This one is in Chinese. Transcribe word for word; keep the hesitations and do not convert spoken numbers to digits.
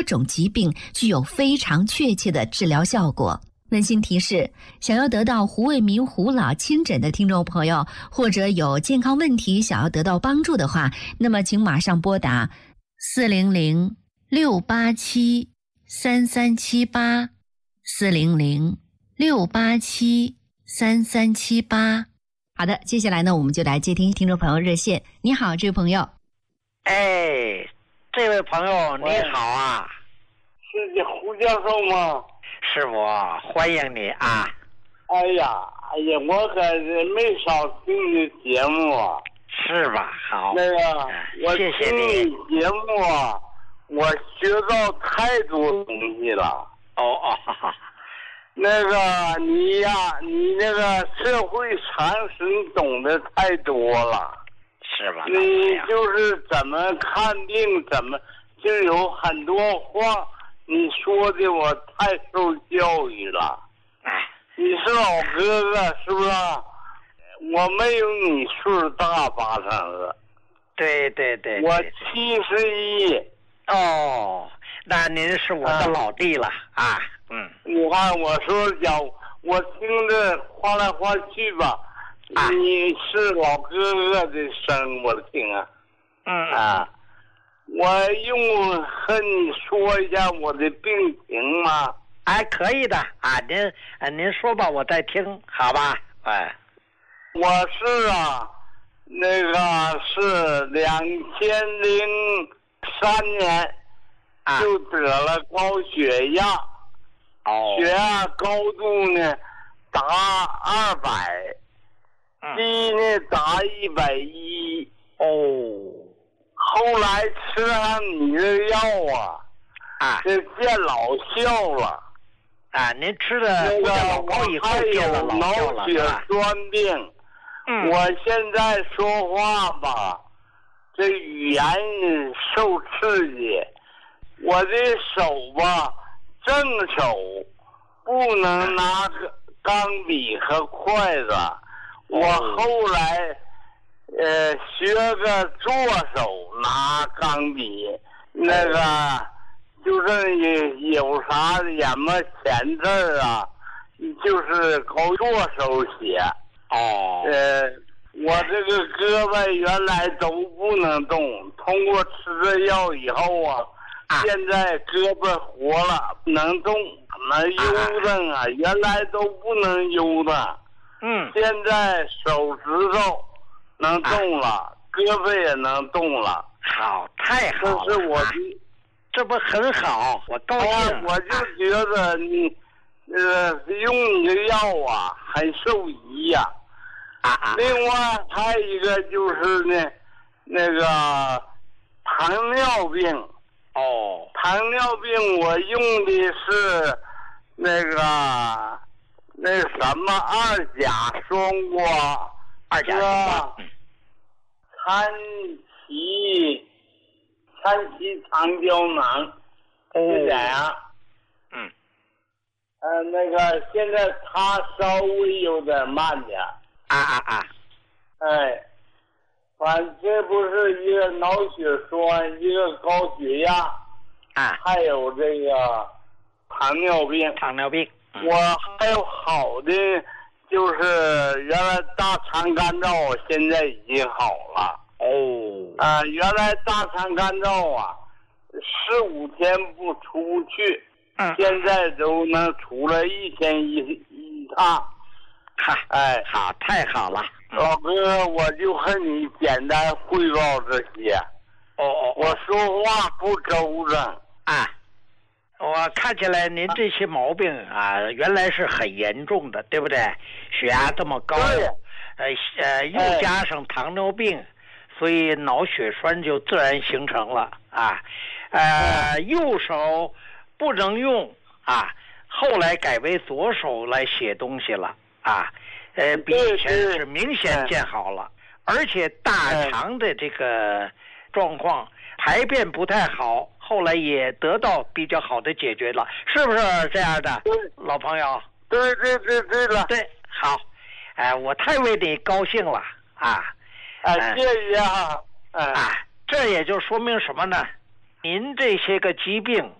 多种疾病具有非常确切的治疗效果。温馨提示：想要得到胡卫民胡老亲诊的听众朋友，或者有健康问题想要得到帮助的话，那么请马上拨打四零零六八七三三七八四零零六八七三三七八。好的，接下来呢，我们就来接听听众朋友热线。你好，这位朋友。 哎，这位朋友你好啊， 是这胡教授吗？ 是我，欢迎你啊！ 哎呀，哎呀，我可是没少听你节目啊， 是吧？好， 那个，我谢谢听你你节目啊，我学到太多东西了。 哦哦，哈哈， 那个你呀，你那个社会常识你懂得太多了， 是吧？ 你就是怎么看病，怎么就有很多话。你说的我太受教育了， 哎， 你是老哥哥是不是？我没有你岁大八成了， 对对对， 我七十一。 哦，那您是我的老弟了啊，啊嗯。 你看我说讲，我听着话来话去吧，啊、你是老哥哥的声，我听啊， 嗯啊。我用和你说一下我的病情吗？ 哎，可以的啊，您啊您说吧，我在听，好吧？哎， 我是啊，那个是两千零三年就得了高血压， 哦， 血压高度呢达二百，低呢达一百一， 哦。 后来吃上你的药啊， 啊， 这见老效了。 啊，您吃的那个我以后还见了有老效了， 脑血栓病。 嗯， 我现在说话吧，这语言受刺激，我的手吧，正手不能拿钢笔和筷子。我后来。呃，学个左手拿钢笔，那个就是有啥什么钱字啊，就是靠左手写。 哦。 呃，我这个胳膊原来都不能动，通过吃这药以后啊，啊现在胳膊活了，能动，能悠着啊，原来都不能悠的。 嗯。 现在手指头。能动了，啊、胳膊也能动了， 好，太好了！ 这是我的，啊、 这不很好？我高兴。 啊、我就觉得你，呃，用你的药啊，很受益呀、 啊。啊另外还有一个就是呢，那个糖尿病。 哦。 糖尿病我用的是那个那什么二甲双胍。 二甲双胍， 参旗参旗长胶囊，是这样。 嗯。 呃，那个现在他稍微有点慢点。 啊啊啊！ 哎，反正这不是一个脑血栓，一个高血压， 啊， 还有这个糖尿病。 糖尿病。 嗯、我还有好的。就是原来大肠干燥，现在已经好了。 哦。 啊、呃，原来大肠干燥啊，十五天不出去， 嗯， 现在都能出来一天一一趟。 哈， 哎， 好，太好了， 老哥，我就和你简单汇报这些。 哦哦， 我说话不周正啊。我看起来您这些毛病啊，原来是很严重的，对不对？血压这么高，呃呃，又加上糖尿病，哎、所以脑血栓就自然形成了啊。呃，右手不能用啊，后来改为左手来写东西了啊。呃，比以前是明显见好了，而且大肠的这个状况。排便不太好，后来也得到比较好的解决了，是不是这样的，老朋友？ 对对对对了， 对，好，哎、呃，我太为你高兴了啊！ 啊，谢谢啊！ 啊，这也就说明什么呢？您这些个疾病